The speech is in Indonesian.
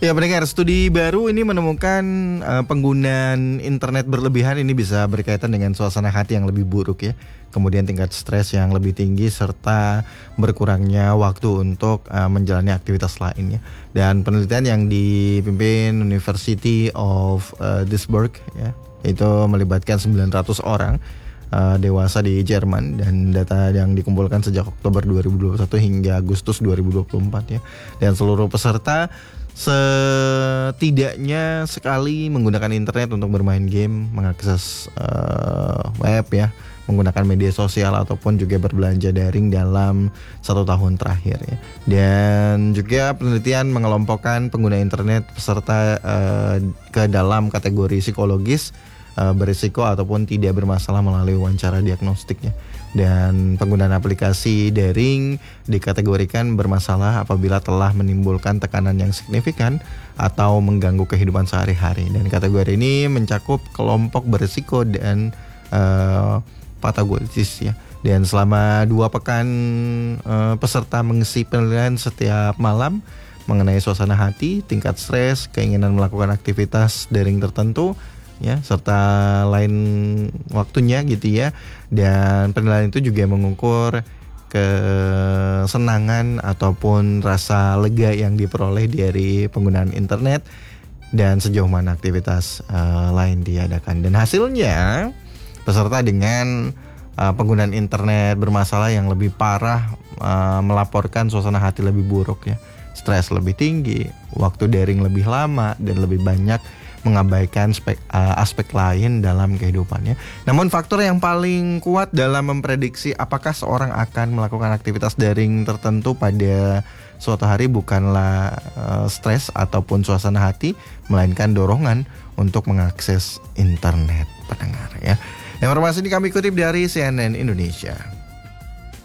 Ya pendengar, studi baru ini menemukan penggunaan internet berlebihan ini bisa berkaitan dengan suasana hati yang lebih buruk ya. Kemudian tingkat stres yang lebih tinggi serta berkurangnya waktu untuk menjalani aktivitas lainnya. Dan penelitian yang dipimpin University of Duisburg ya, itu melibatkan 900 orang dewasa di Jerman, dan data yang dikumpulkan sejak Oktober 2021 hingga Agustus 2024 ya. Dan seluruh peserta setidaknya sekali menggunakan internet untuk bermain game, mengakses web ya, menggunakan media sosial ataupun juga berbelanja daring dalam 1 tahun terakhir ya. Dan juga penelitian mengelompokkan pengguna internet peserta ke dalam kategori psikologis, berisiko ataupun tidak bermasalah melalui wawancara diagnostiknya. Dan penggunaan aplikasi daring dikategorikan bermasalah apabila telah menimbulkan tekanan yang signifikan atau mengganggu kehidupan sehari-hari. Dan kategori ini mencakup kelompok berisiko dan patologis ya. Dan selama 2 pekan peserta mengisi penilaian setiap malam mengenai suasana hati, tingkat stres, keinginan melakukan aktivitas daring tertentu ya, serta lain waktunya gitu ya. Dan penilaian itu juga mengukur kesenangan ataupun rasa lega yang diperoleh dari penggunaan internet dan sejauh mana aktivitas lain diadakan. Dan hasilnya peserta dengan penggunaan internet bermasalah yang lebih parah melaporkan suasana hati lebih buruk ya, stres lebih tinggi, waktu daring lebih lama, dan lebih banyak mengabaikan aspek lain dalam kehidupannya. Namun faktor yang paling kuat dalam memprediksi apakah seorang akan melakukan aktivitas daring tertentu pada suatu hari bukanlah stres ataupun suasana hati, melainkan dorongan untuk mengakses internet, pendengar ya. Informasi ini kami kutip dari CNN Indonesia.